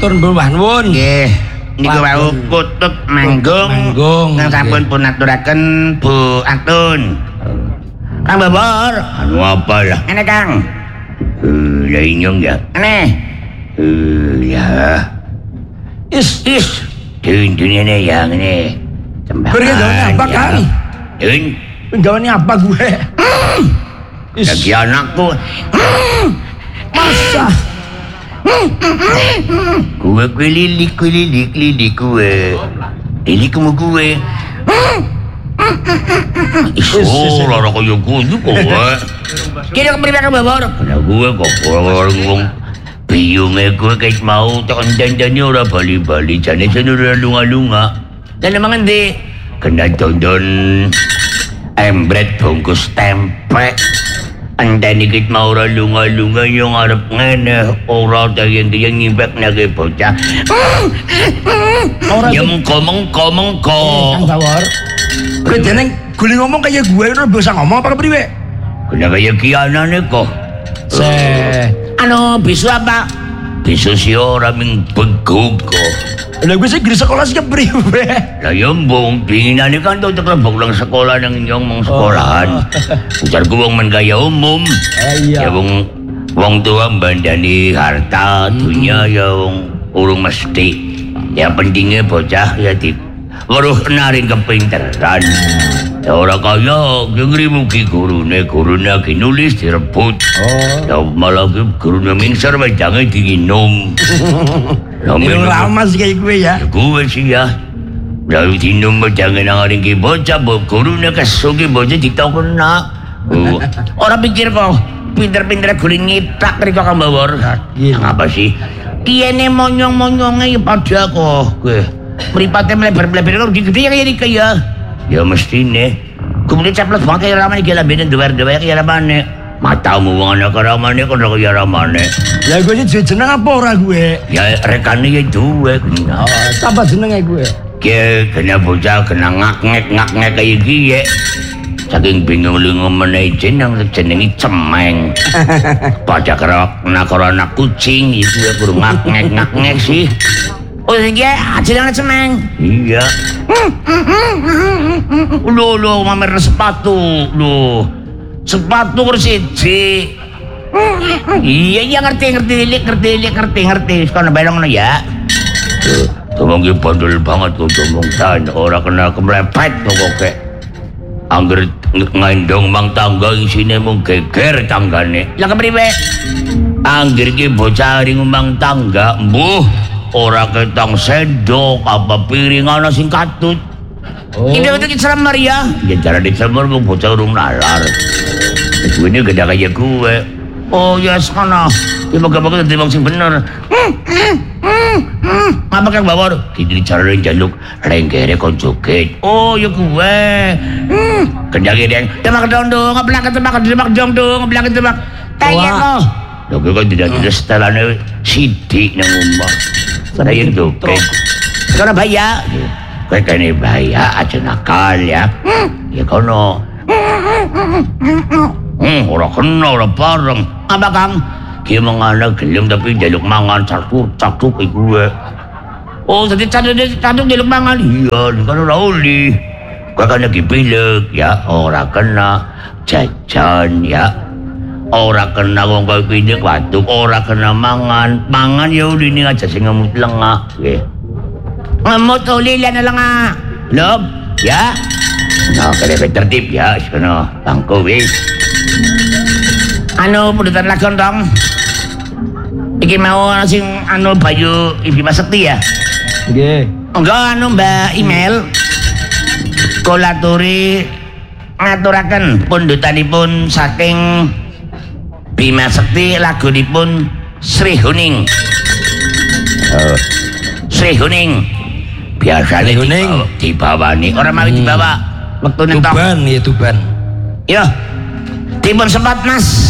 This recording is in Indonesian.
Matur nuwun. Nggih. Niku wau kutut manggung. Nang sampun pun aturaken Bu Atun. Kang Babor. Anu apa lah? Ini Kang. Lah inyong ya. Ini. Ya. Is. Dunia yang ini. Bergawe apa Kang? Dun. Gawane apa gue? Lagi anakku. Masa? Gue lilik gue. Lilik kamu gue. Iso lara kaya kudu kowe. Kira kepriwe Kang Babor? Lah gue kok orang wong biyunge gue kait mau tak dandane ora bali-bali jane jane ora lunga-lunga. Lah emang endi? Kena dondon embret bungkus tempe. Andani kit mau ora lunga-lunga yo ngarep ngene ora tayang-tayang nyimpek nage bocah. Ora Ya mengko. Kang Babor. Kowe jeneng gule ngomong kaya gue ora bisa ngomong apa kepriwe? Kena kaya kianane kok. Anu bisu apa? Bisa si ora ming beguk kok. Lah gue sih di sekolah sih kepriwe? Lah ya mbong pinginane kan tuh teklebok lang sekolah nang inyong mong sekolahan. Ujarku wong men kaya umum. Iya. Ya wong tua mbandani harta dunia ya wong urung mesti. Ya pentingnya bocah ya di weruh naring kepinteran. Ya ora kaya ngrimugi gurune lagi nulis direbut. Ya malah gurune mingser wedange diinum. Minum lama sih kayak gue ya. Gue sih ya. Lalu dinum wedange nang aring ki bocah gurune kesugi bocah ditakona. Orang pikir kok pinter-pinter guling ngitak riko Kang Babor. Apa sih? Kiyene monyong-monyonge pada kok. Gue Mripate mlebar-mlebar kok gede kaya iki ya. ya mestine. Kemudian ceplos banget kaya ramane gila benen duwer-duwer kaya ramane. Matamu wong ana karamane kok kaya ramane. Lah gue sih jeneng apa ora gue? Ya rekane ya duwe kena. Apa jenenge gue? Ki kena bocah kena ngak-ngek kaya iki ya. Saking bingung lu ngomene jenenge cemeng. Pada kena anak kucing itu ya kudu ngak-ngek sih. Oh iya, jenenge cemeng. Iya. Lo mamer sepatu lo. Sepatu siji. Iya ngerti. Sekarang belong ya. Ngomong ki bandel banget kok ngomong dan ora kena kemlepet kok kek. Angger ngendong mang tangga isine mung geger tanggane. Lah kepriwe? Angger ki bocah ring mang tangga, mbuh ora ketang sendok apa piring ana sing katut. Ini untuk dicelemar ya? Ya cara dicelemar mung bocah urung nalar. Ini gede kaya gue. Oh ya sana. Ya moga-moga dadi wong sing bener. Apa Kang Babor? Iki cara njaluk renggere kon joget. Oh ya gue. Kendang deng. Tebak dong, ngeblak dong, ngeblak. Kayak kok. Lho kok tidak ada setelane sidik nang omah. Saya joget. Kono bahaya. Kowe kene bahaya aja nakal ya. Ya kono. Ora kena ora bareng. Apa Kang? Ki mangana gelem tapi njaluk mangan cakuk iku. Oh, jadi caduk jaluk mangan. Iya, kan ora oli. Kowe kan lagi pilek ya, ora kena jajan ya. Ora kena wong kowe pilek watuk, ora kena mangan. Mangan ya uline aja sing ngemut lengah nggih. Ngemut ulilan lengah. Lob, ya. Nah, kene tertib ya, sono bangku wis. Anu pudutan lagon dong. Iki mau sing anu Bayu Ibu Masakti ya? Nggih. Enggak anu Mbak Email. Kolaturi ngaturaken pundutanipun saking Bima Sekti lagunipun Sri Huning. Sri Huning. Biasane Huning dibawani Ora mawi dibawa. Wektune tok. Tuban ya Tuban. Yo. Dipun sempat Mas